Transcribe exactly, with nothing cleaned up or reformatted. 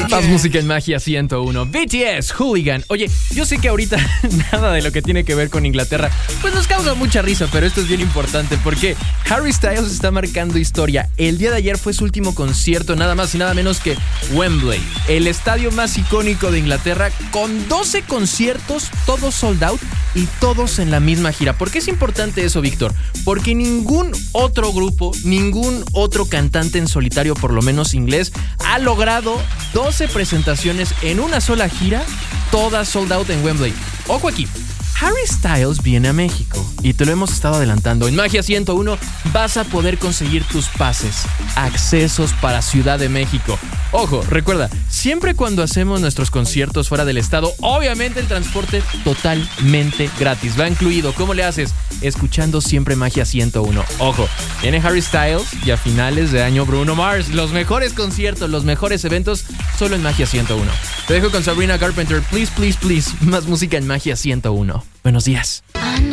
Más música en Magia ciento uno. B T S, Hooligan. Oye, yo sé que ahorita nada de lo que tiene que ver con Inglaterra pues nos causa mucha risa, pero esto es bien importante porque Harry Styles está marcando historia. El día de ayer fue su último concierto, nada más y nada menos que Wembley, el estadio más icónico de Inglaterra, con doce conciertos, todos sold out y todos en la misma gira. ¿Por qué es importante eso, Víctor? Porque ningún otro grupo, ningún otro cantante en solitario, por lo menos inglés, ha logrado doce presentaciones en una sola gira, todas sold out en Wembley. Ojo aquí, Harry Styles viene a México y te lo hemos estado adelantando. En Magia ciento uno vas a poder conseguir tus pases, accesos para Ciudad de México. Ojo, recuerda, siempre cuando hacemos nuestros conciertos fuera del estado, obviamente el transporte totalmente gratis. Va incluido. ¿Cómo le haces? Escuchando siempre Magia ciento uno. Ojo, viene Harry Styles y a finales de año Bruno Mars. Los mejores conciertos, los mejores eventos, solo en Magia ciento uno. Te dejo con Sabrina Carpenter. Please, please, please. Más música en Magia ciento uno. Buenos días.